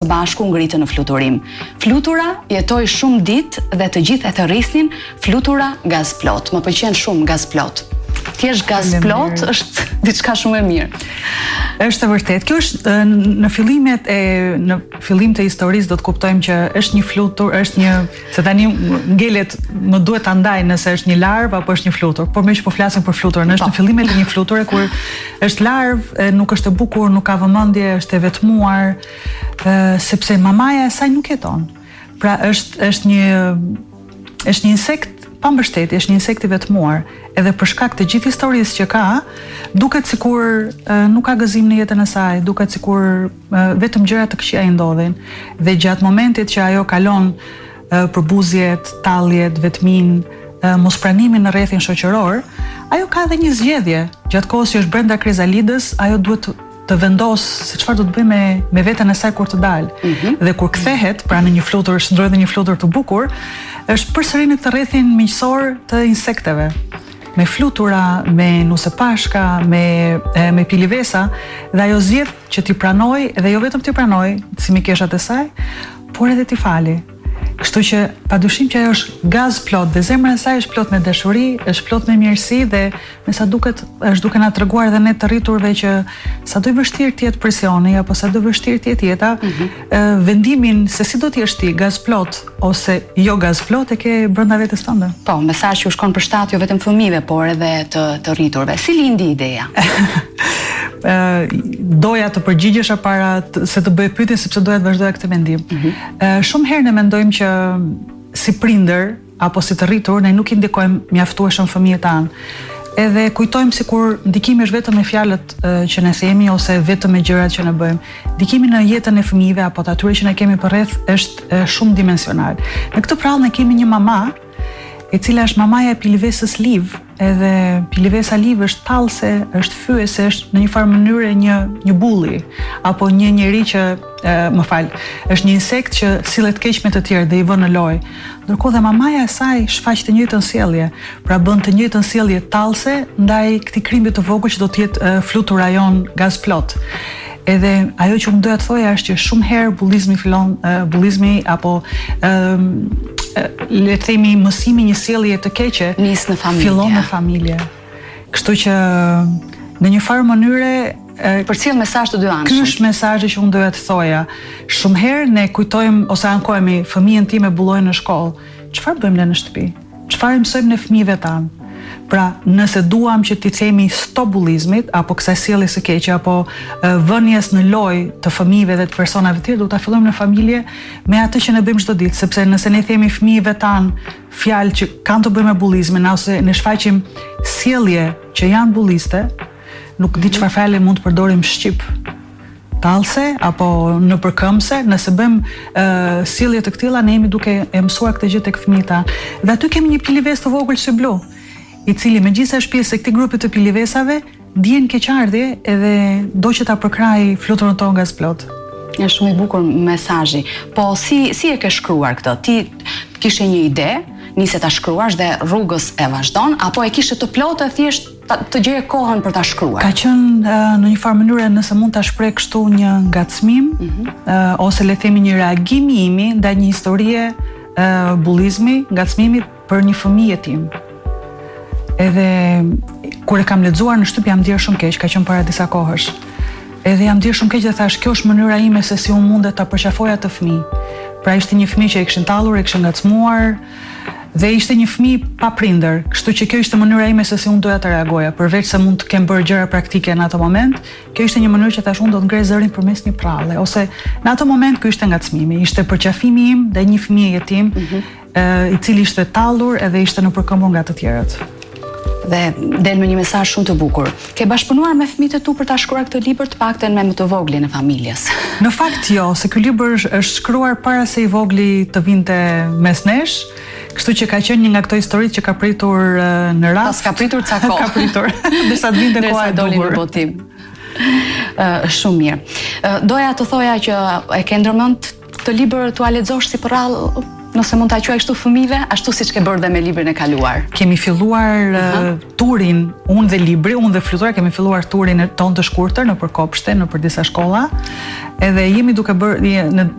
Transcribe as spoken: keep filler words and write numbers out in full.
së bashku ngritën në fluturim. Flutura jetoi shumë ditë dhe të gjithë e të rrisnin flutura gaz plot. Më pëlqen shumë gaz plot. Thjesht gaz plot është diçka shumë e mirë. Është e vërtet. Kjo është në fillimet e në fillim të historisë do të kuptojmë që është një flutur, është një, se tani ngelet më duhet ta ndaj nëse është një larvë apo është një flutur. Por më që po flasim për fluturën, është në fillimet e një fluture kur është larvë, nuk është e bukur, nuk ka vëmendje, është e vetmuar, sepse mamaja e saj nuk jeton. Pra është është një është një insekt pa mbështetje, është një insekt i vetmuar, edhe për shkak të gjithë historisë që ka, duket sikur uh, nuk ka gëzim në jetën e saj, duket sikur uh, vetëm gjëra të këqija i ndodhin. Dhe gjatë momentit që ajo kalon uh, përbuzjet, talljet, vetmin, uh, mospranimin në rrethin shoqëror, ajo ka edhe një zgjedhje. Gjatë kohës që është brenda krizalidës, ajo duhet të vendos se çfarë do të bëjë me me veten e saj kur të dalë. Mm-hmm. Dhe kur kthehet, pra në një flutur, është ndrojë në një flutur të bukur, është përsëri në të rrethin miqësor të insekteve. Me flutura, me nuse pashka, me me pilivesa, dhe ajo zgjedh që t'i pranoj, dhe jo vetëm t'i pranoj, si mikeshat e saj, por edhe t'i fali. Kështu që padyshim që ajo është gaz plot dhe zemra e saj është plot me dashuri, është plot me mirësi dhe me sa duket është duke na treguar edhe ne të rriturve që sa do i vështirë të jetë presioni apo sa do vështirë të jetë jeta, mm-hmm. vendimin se si do të jesh ti, gaz plot ose jo gaz plot e ke brenda vetes tënde. Po, mesazh që u shkon përshtat jo vetëm fëmijëve, por edhe të të rriturve. Si lindi ideja? Uh, doja të përgjigjesha para të, se të bëj pyetje sepse doja të vazhdoja këtë mendim. Mm-hmm. uh, shumë herë ne mendojmë që si prindër apo si të rritur ne nuk i ndikojmë mjaftueshëm fëmijët tanë. Edhe kujtojmë sikur ndikimi është vetëm me fjalët uh, që ne themi ose vetëm me gjërat që ne bëjmë. Ndikimi në jetën e fëmijëve apo të atyre që ne kemi përreth është uh, shumë dimensional. Në këtë prallë ne kemi një mama e cila është mamaja e pilivesës Liv, edhe pilivesa Liv është tallse, është fyese, është në një farë mënyrë një një bulli apo një njerëz që e, më fal, është një insekt që sillet keq me të tjerë dhe i vën në lojë. Ndërkohë dhe mamaja e saj shfaq të njëjtën sjellje, pra bën të njëjtën sjellje tallse ndaj këtij krimbi të vogël që do të jetë flutura jon gaz plot. Edhe ajo që më doja të thoja është që shumë herë bullizmi fillon, uh, bullizmi apo um, uh, le të themi mësimi një sjellje të keqe nis në familje. Fillon në familje. Kështu që në një farë mënyre përcjell mesazh të dy anshëm. Ky është mesazhi që unë doja të thoja. Shumë herë ne kujtojmë ose ankohemi fëmijën tim e bulloi në shkollë. Çfarë bëjmë ne në shtëpi? Çfarë mësojmë ne fëmijëve tanë? Pra, nëse duam që t'i themi stop bullizmit apo kësaj sjelljes së keqe apo uh, vënies në lojë të fëmijëve dhe të personave të tjerë, duhet ta fillojmë në familje me atë që ne bëjmë çdo ditë, sepse nëse ne themi fëmijëve tan fjalë që kanë të bëjnë me bullizmin ose ne shfaqim sjellje që janë bulliste, nuk di çfarë fjalë mund të përdorim shqip. Tallse apo nëpërkëmbse, nëse bëjmë uh, sjellje të këtilla, ne jemi duke e mësuar këtë gjë tek fëmijët tanë. Dhe aty kemi një pilives të vogël sy blu, i cili megjithëse është pjesë e këtij grupi të pilivesave, dihen keqardhje edhe do që ta përkraj fluturën tonë gaz plot. Është shumë i bukur mesazhi. Po si si e ke shkruar këtë? Ti kishe një ide, nise ta shkruash dhe rrugës e vazhdon, apo e kishe të plotë thjesht të gjeje kohën për ta shkruar? Ka qenë uh, në një farë mënyrë nëse mund ta shpreh kështu një ngacmim, mm-hmm. uh, ose le të themi një reagim i imi ndaj një historie uh, bullizmi, ngacmimi për një fëmijë tim. Edhe kur e kam lexuar në shtëpi jam ndier shumë keq, ka qenë para disa kohësh. Edhe jam ndier shumë keq dhe thash, kjo është mënyra ime se si unë mundet ta përqafoja të fëmijë. Pra ishte një fëmijë që e kishin tallur, e kishin ngacmuar dhe ishte një fëmijë pa prindër. Kështu që kjo ishte mënyra ime se si unë doja të reagoja, përveç se mund të kem bërë gjëra praktike në atë moment, kjo ishte një mënyrë që thash unë do të ngrej zërin përmes një pralle, ose në atë moment ky ishte ngacmimi, ishte përqafimi im ndaj një fëmije jetim, mm-hmm. uh, i cili ishte tallur edhe ishte në përkëmbur nga të tjerët. Dhe del me një mesazh shumë të bukur. Ke bashkëpunuar me fëmijët e tu për ta shkruar këtë libër, të paktën me më të voglin e familjes? Në fakt jo, se ky libër është shkruar para se i vogli të vinte mes nesh, kështu që ka qenë një nga këto historitë që ka pritur uh, në rast. Pas ka pritur ca kohë. Ka pritur, derisa të vinte koha e duhur. Në botim. Uh, shumë mirë. Uh, doja të thoja që e ke ndërmend këtë libër t'ua lexosh si përrall, nëse mund ta quaj kështu fëmijëve, ashtu siç ke bërë dhe me librin e kaluar. Kemi filluar uh, turin, unë dhe libri, unë dhe flutura, kemi filluar turin ton të shkurtër nëpër kopshte, nëpër disa shkolla, edhe jemi duke bërë në